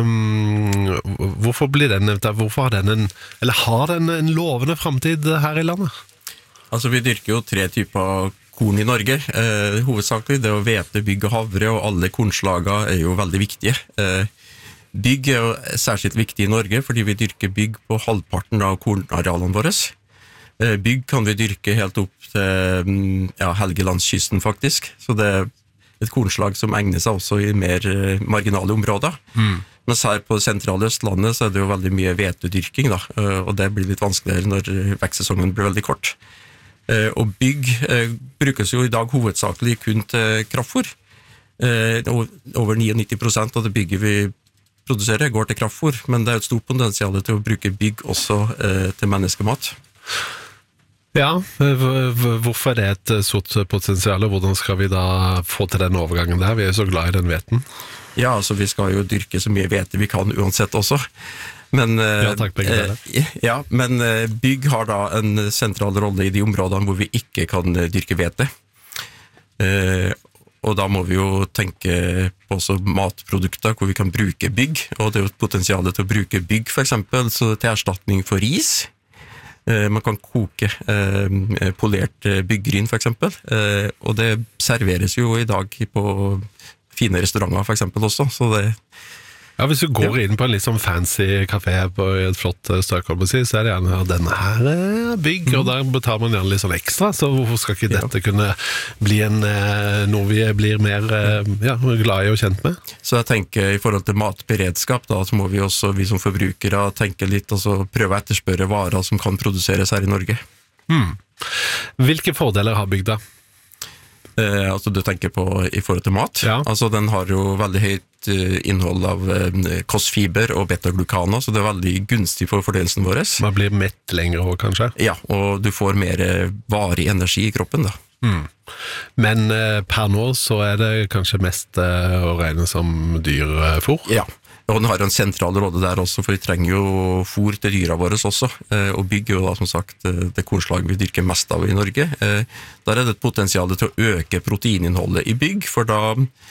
Hvorfor blir den nevnt? Hvorfor har den en lovende fremtid her i landet? Altså, vi dyrker jo 3 typer korn i Norge. Hovedsakelig det å hvete, bygg og havre, og alle kornslager jo veldig viktige. Bygg jo særskilt viktig i Norge, fordi vi dyrker bygg på halvparten av kornarealene våre. Bygg kan vi dyrke helt opp til Helgelandskysten faktisk, så det et kornslag som egner seg også i mer marginale områder. Mens her på sentrale Østlandet så det jo veldig mye hvetedyrking da, og det blir litt vanskeligere når vekstsesongen blir veldig kort. Og bygg brukes jo i dag hovedsakelig kun til kraftfôr. Over 99% av det bygget vi produserer går til kraftfôr, men det et stort potensial til å bruke bygg også til menneskemat. Ja, hvorfor det et stort potensial, og hvordan skal vi da få til den overgangen der? Vi jo så glad i den hveten. Ja, altså vi skal jo dyrke så mye hvete vi kan uansett også. Men, ja, takk, begge dere. Men bygg har da en sentral rolle i de områdene hvor vi ikke kan dyrke hvete. Og da må vi jo tenke på også matprodukter hvor vi kan bruke bygg, og det jo et potensial til å bruke bygg for eksempel, så til erstatning for ris. Man kan koke polert byggryn for eksempel, og det serveres jo i dag på fine restauranter for eksempel også, så det... Ja, hvis du går inn på en litt sånn fancy kafé på et flott strøk, så det gjerne denne her bygg, og der betaler man gjerne litt sånn ekstra, så hvorfor skal ikke dette kunne bli noe vi blir mer glad i og kjent med? Så jeg tenker i forhold til matberedskap da, så må vi også, vi som forbrukere, tenke litt og så prøve å etterspørre varer som kan produseres her i Norge. Hvilke fordeler har bygg da? Altså du tenker på i forhold til mat? Ja. Altså den har jo veldig høyt innhold av kostfiber og beta-glukaner, så det veldig gunstig for fordøyelsen vår. Man blir mett lenger også, kanskje? Ja, og du får mer varig energi i kroppen da. Men per nå så det kanskje mest å regne som dyrfôr? Ja, og den har en sentral rolle der også, for vi trenger jo fôr til dyra våre også, og bygger jo da som sagt det kornslaget vi dyrker mest av i Norge. Der det et potensial til å øke proteininnholdet i bygg, for da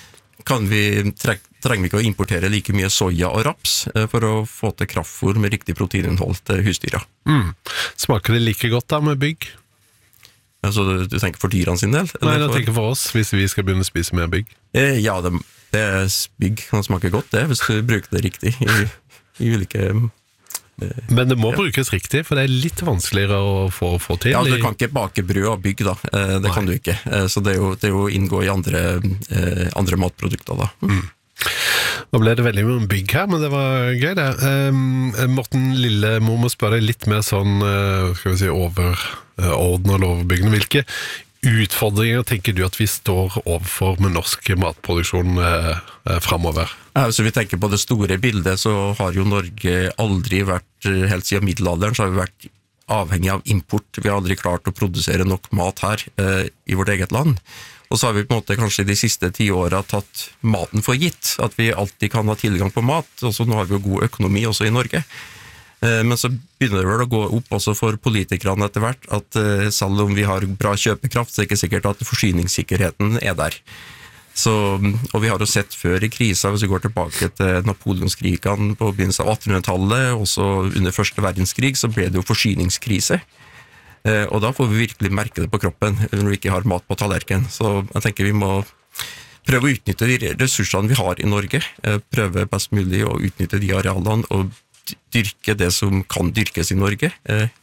trenger vi ikke å importere like mye soja og raps for å få til kraftfôr med riktig proteininnhold til husdyra. Smaker det like godt da med bygg? Altså du tenker for dyrene sin del? Nei, jeg tenker for oss, hvis vi skal begynne å spise mer bygg. Ja, bygg kan smake godt det, hvis du bruker det riktig i ulike... Men det må brukes riktig, for det litt vanskeligere å få til. Ja, du kan ikke bake brød og bygg da, det kan du ikke. Så det jo inngå i andre matprodukter da. Nå ble det veldig mye om bygg her, men det var gøy det. Morten Lillemo må spørre deg litt mer sånn, skal vi si, overordnet og overbyggende. Hvilke utfordringer tenker du at vi står overfor med norsk matproduksjon fremover? Så vi tenker på det store bildet, så har jo Norge aldri vært, helt siden middelalderen, så har vi vært avhengig av import. Vi har aldri klart å produsere nok mat her i vårt eget land. Og så har vi på en måte kanskje de siste 10 årene tatt maten for gitt, at vi alltid kan ha tilgang på mat, og så nå har vi jo god økonomi også i Norge. Men så begynner det vel å gå opp også for politikerne etter hvert, at selv om vi har bra kjøpekraft, så det ikke sikkert at forsyningssikkerheten der. Så, og vi har jo sett før i krisa, hvis vi går tilbake til Napoleonskrigene på begynnelsen av 1800-tallet, også under første verdenskrig, så ble det jo forsyningskrise. Og da får vi virkelig merke det på kroppen når vi ikke har mat på tallerken. Så jeg tenker vi må prøve å utnytte de ressursene vi har i Norge, prøve best mulig å utnytte de arealene og dyrke det som kan dyrkes i Norge,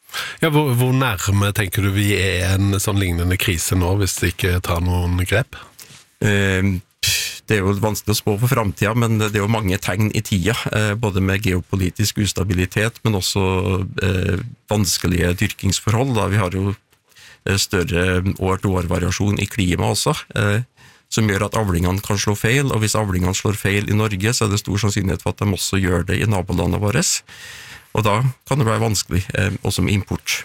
Ja, hvor nærme tenker du vi en sånn lignende krise nå, hvis det ikke tar noen grep? Det jo vanskelig å spå for fremtiden, men det jo mange tegn i tida, både med geopolitisk ustabilitet, men også vanskelige dyrkingsforhold. Da. Vi har jo større år-til-år-variasjon i klima også, som gjør at avlingene kan slå feil, og hvis avlingene slår feil i Norge, så det stor sannsynlighet for at de også gjør det i nabolandet vårt. Og da kan det være vanskelig, også med import.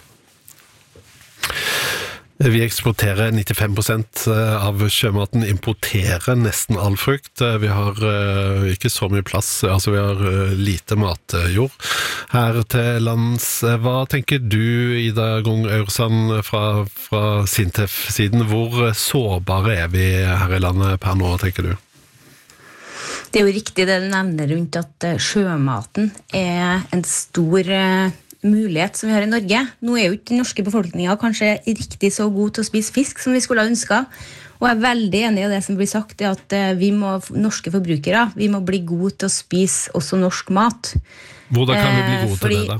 Vi eksporterer 95% av sjømaten, importerer nesten all frukt. Vi har ikke så mye plass, altså vi har lite matjord her til lands. Hva tenker du, Ida Grung Aursand fra Sintef-siden? Hvor sårbare vi her i landet per nå, tenker du? Det jo riktig det du nevner rundt at sjømaten en stor mulighet som vi har i Norge. Nå jo ikke den norske befolkningen kanskje riktig så god til å spise fisk som vi skulle ha ønsket. Og jeg veldig enig i det som blir sagt, at vi må, norske forbrukere, vi må bli gode til å spise også norsk mat. Hvordan kan vi bli gode til det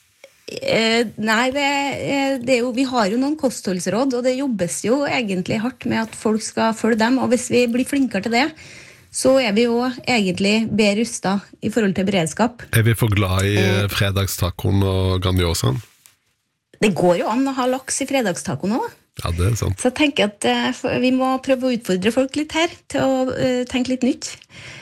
da? Nei, det jo, vi har jo noen kostholdsråd, og det jobbes jo egentlig hardt med at folk skal følge dem, og hvis vi blir flinkere til det, så vi jo egentlig bedre rustet i forhold til beredskap. Vi for glad i fredagstacoen og Grandiosaen? Det går jo an å ha laks i fredagstacoen også. Ja, det sant. Så jeg tenker at vi må prøve å utfordre folk litt her, til å tenke litt nytt.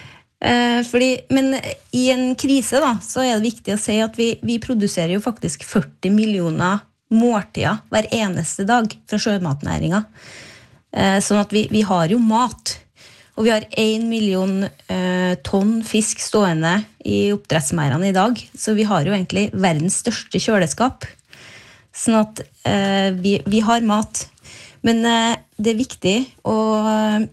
Men i en krise da, så det viktig å si at vi produserer jo faktisk 40 millioner måltider hver eneste dag fra sjømatnæringen. Sånn at vi har jo mat. Og vi har 1 million tonn fisk stående i oppdrettsmerdene i dag, så vi har jo egentlig verdens største kjøleskap. Sånn at vi har mat. Men det viktig å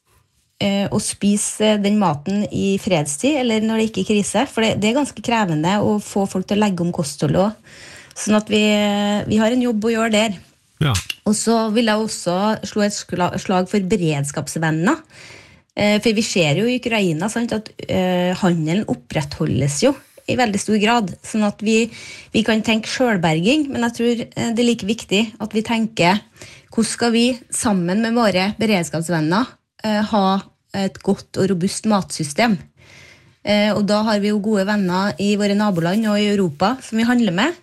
spise den maten i fredstid, eller når det ikke krise, for det ganske krevende å få folk til å legge om kosthold også. Sånn at vi har en jobb å gjøre der. Ja. Og så vil jeg også slå et slag for beredskapsvenner. For vi ser jo i Ukraina sant, at handelen opprettholdes jo i veldig stor grad, sånn at vi kan tenke selvberging, men jeg tror det like viktig at vi tenker hvordan skal vi sammen med våre beredskapsvenner ha et godt og robust matsystem. Og da har vi jo gode venner i våre naboland og i Europa som vi handler med,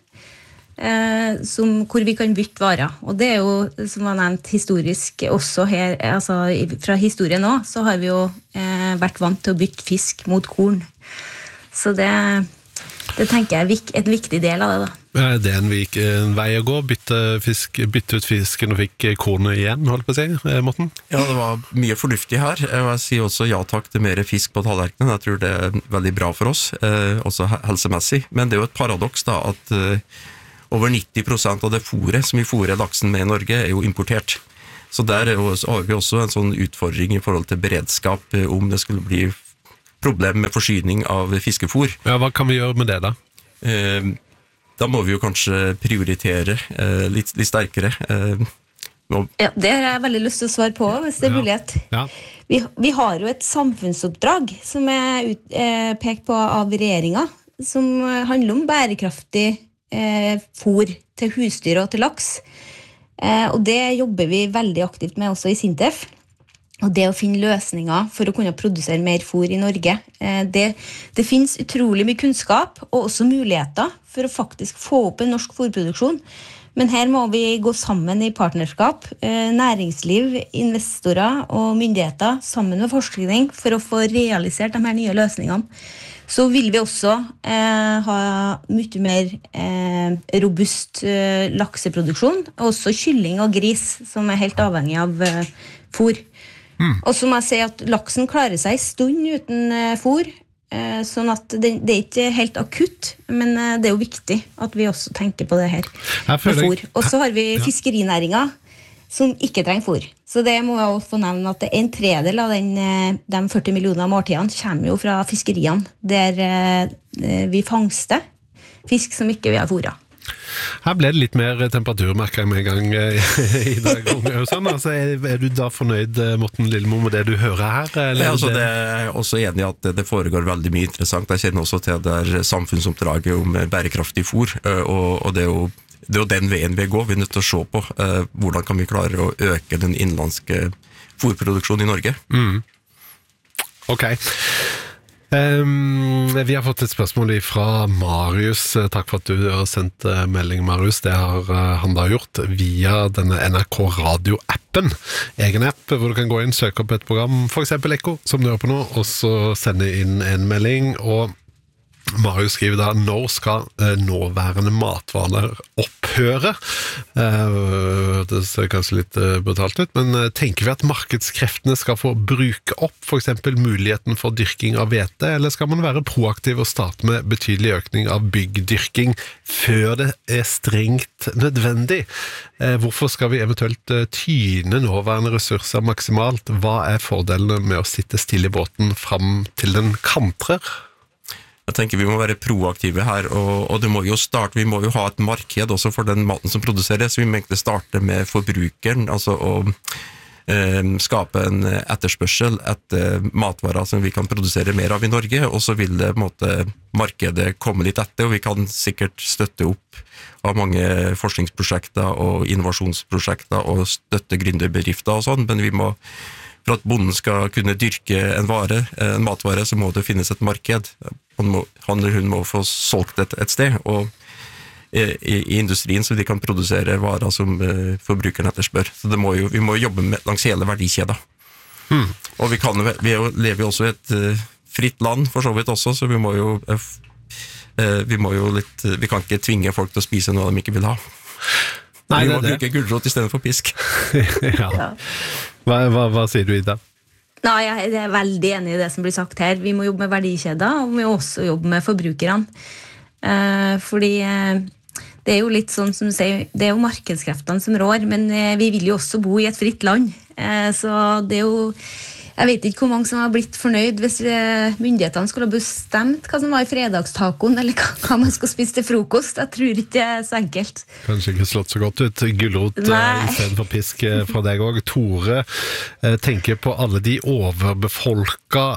hvor vi kan bytte varer. Og det jo, som var nevnt historisk også her, altså fra historien også, så har vi jo vært vant til å bytte fisk mot korn. Så det tenker jeg en viktig del av det da. Det en vei å gå, bytte ut fisken og fikk kornet igjen, holdt på å si, Morten? Ja, det var mye fornuftig her. Jeg sier også ja takk til mer fisk på tallerkenen. Jeg tror det veldig bra for oss, også helsemessig. Men det jo et paradoks da, at over 90% av det fôret som vi fôrer laksen med i Norge jo importert. Så der har vi også en sånn utfordring i forhold til beredskap om det skulle bli problem med forsyning av fiskefôr. Ja, hva kan vi gjøre med det da? Da må vi jo kanskje prioritere litt sterkere. Ja, det har jeg veldig lyst til å svare på, hvis det mulighet. Ja. Vi har jo et samfunnsoppdrag som pekt på av regjeringen, som handler om bærekraftig fôr til husdyr og til laks. Og det jobber vi veldig aktivt med også i Sintef. Og det å finne løsninger for å kunne produsere mer fôr i Norge. Det finnes utrolig mye kunnskap og også muligheter for å faktisk få opp en norsk fôrproduksjon. Men her må vi gå sammen i partnerskap, næringsliv, investorer og myndigheter sammen med forskning for å få realisert de her nye løsningene. Så vil vi også ha mye mer robust lakseproduksjon, også kylling og gris, som helt avhengig av fôr. Og så må jeg si at laksen klarer seg en stund uten fôr, sånn at det ikke helt akutt, men det jo viktig at vi også tenker på det her med fôr. Og så har vi fiskerinæringen som ikke trenger fôr. Så det må jeg også få nevne at en tredel av de 40 millioner måltidene kommer jo fra fiskeriene, der vi fangster fisk som ikke vi har fôret. Her ble det litt mer temperatur, merker jeg med en gang i dag. Altså, er du da fornøyd, Morten Lillemo, med det du hører her? Ja, altså, det er også enig i at det foregår veldig mye interessant. Jeg kjenner også til det samfunnsoppdraget om bærekraftig fôr, og det jo det jo den veien vi går, vi nødt til å se på hvordan kan vi klare å øke den innenlandske fôrproduksjonen i Norge. Ok. Vi har fått et spørsmål fra Marius. Takk for at du har sendt melding, Marius. Det har han da gjort via denne NRK Radio-appen. Egen app hvor du kan gå inn, søke opp et program, for eksempel Ekko, som du hører på nå, og så sende inn en melding. Og Marius skriver da: når skal nåværende matvaner opphøre? Det ser kanskje litt brutalt ut, men tenker vi at markedskreftene skal få bruke opp for eksempel muligheten for dyrking av hvete, eller skal man være proaktiv og starte med betydelig økning av byggdyrking før det er strengt nødvendig? Hvorfor skal vi eventuelt tyne nåværende ressurser maksimalt? Hva er fordelene med å sitte stille i båten fram til den kantrer? Jeg tenker vi må være proaktive her, og det må jo starte, vi må jo ha et marked også for den maten som produseres, så vi må egentlig starte med forbrukeren, altså å skape en etterspørsel etter matvarer som vi kan produsere mer av i Norge, og så vil det på en måte markedet komme litt etter, og vi kan sikkert støtte opp av mange forskningsprosjekter og innovasjonsprosjekter og støtte gründerbedrifter og sånn, men vi må for at bonden skal kunne dyrke en matvare, så må det finnes et marked. Han eller hun må få solgt et sted, og i industrien så de kan produsere varer som forbrukeren etterspør. Så vi må jobbe langs hele verdikjeden. Og vi lever jo også i et fritt land, for så vidt også, så vi kan ikke tvinge folk til å spise noe de ikke vil ha. Nei, vi må bruke gulrot i stedet for pisk. Ja. Hva sier du, Ida? Nei, jeg er veldig enig i det som blir sagt her. Vi må jobbe med verdikjeder, og vi må også jobbe med forbrukerne. Fordi det er jo litt sånn som du sier, det er jo markedskreftene som rår, men vi vil jo også bo i et fritt land. Så det er jo, jeg vet ikke hvor mange som har blitt fornøyd hvis myndighetene skulle ha bestemt hva som var i fredagstakoen, eller hva man skal spise til frokost. Jeg tror ikke det er så enkelt. Kanskje ikke slått så godt ut. Gulrot i stedet for pisk fra deg også. Tore tenker på alle de overbefolka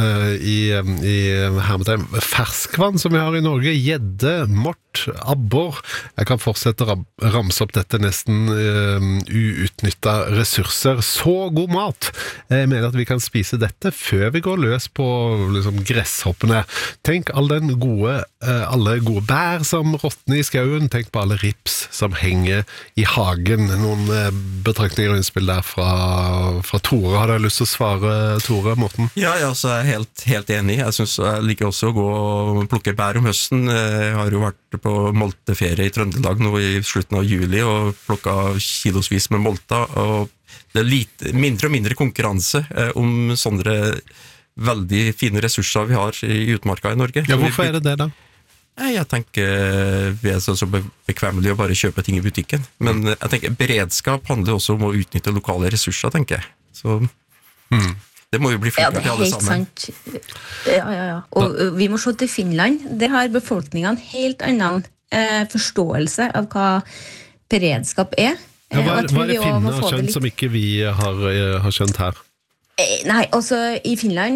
i ferskvann som vi har i Norge. Gjedde, mort, abbor. Jeg kan fortsette å ramse opp dette nesten uutnyttet ressurser. Så god mat! Jeg mener at vi kan spise dette før vi går løs på liksom, gresshoppene. Tenk alle gode bær som råtner i skauen. Tenk på alle rips som henger i hagen. Noen betraktninger og innspill der fra Tore. Har du lyst til å svare, Tore, Morten? Ja, så er jeg helt enig. Jeg synes jeg liker også å gå og plukke bær om høsten. Jeg har jo vært på molteferie i Trøndelag nå i slutten av juli og plukket kilosvis med molta, og det er mindre og mindre konkurranse om sånne veldig fine ressurser vi har i utmarka i Norge. Ja, hvorfor er det da? Jeg tenker vi er så bekvemmelige å bare kjøpe ting i butikken, men jeg tenker beredskap handler også om å utnytte lokale ressurser, tenker jeg. Så det må jo bli flinkere til alle sammen. Ja. Og vi må se til Finland. Det har befolkningen helt annen forståelse av hva beredskap er. Hva er det Finland har skjønt som ikke vi har skjønt her? Nei, altså i Finland